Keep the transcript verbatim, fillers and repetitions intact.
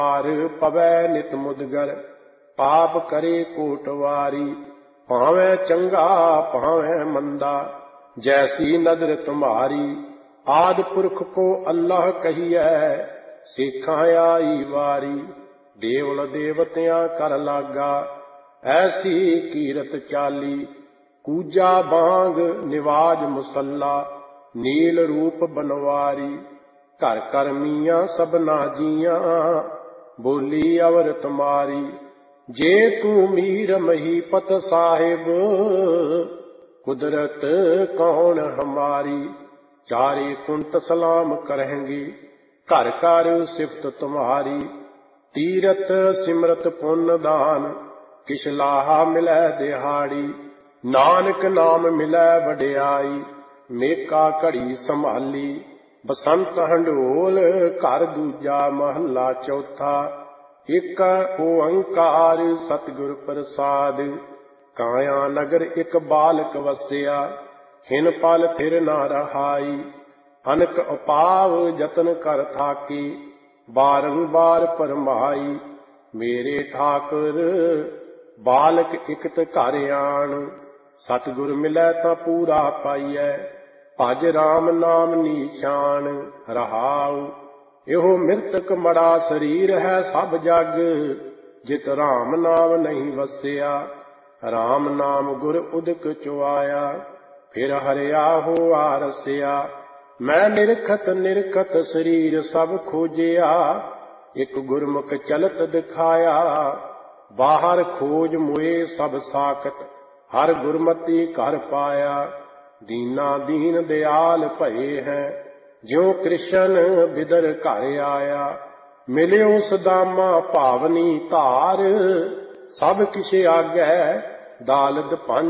हार पवै नित मुदगर, पाप करे कोटवारी। भावे चंगा भावे मंदा, जैसी नदर तुम्हारी। आदि पुरख को अल्लाह कहिए, सिखां आई वारी। देवल देवतियां कर लागा, ऐसी कीरत चाली। कूजा बांग निवाज मुसल्ला, नील रूप बनवारी। घर कर मियां सबना जियां, बोली अवर तुम्हारी। जे तू मीर महीपत साहिब, कुदरत कौन हमारी। चारे कुंट सलाम करेंगे, घर कर सिफत तुम्हारी। तीरथ सिमरत पुण्य दान, किश लाहा मिलै दिहाड़ी। नानक नाम मिलै वडियाई, मेका घड़ी संभाली। बसंत हंडोल घर दूजा, महला चौथा। एक ओंकार सतगुर प्रसाद, काया नगर एक बालक वसिया। हिन पल फिर न रहाई, अनक अपाव जतन कर थाकी। बारंबार परमाई, मेरे ठाकुर बालक इकत घर आन। सतगुर मिलै तां पूरा पाइयै, भज राम नाम नीशान। रहाऊ एहो मृतक मड़ा शरीर है सब जग, जित राम नाम नहीं वसिया। राम नाम गुर उदक चुआया, फिर हरिया होआ रसिया। मैं निरखत निरखत शरीर सब खोजिया, एक गुरमुख चलत दिखाया। बाहर खोज मुए सब साकत, हर गुरमति घर पाया। दीना दीन दयाल भये हैं, ज्यों कृष्ण बिदर घर आया। मिलियो सदामा पावनी धार, सब किछ आगै दालद पंज